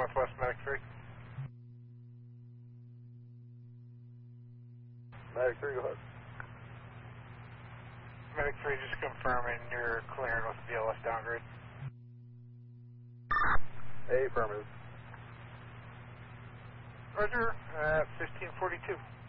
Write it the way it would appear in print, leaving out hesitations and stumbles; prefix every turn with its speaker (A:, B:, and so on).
A: Northwest Medic 3.
B: Medic 3, go ahead.
A: Medic 3, just confirming you're clearing with the BLS downgrade.
B: A, affirmative.
A: Roger, 1542.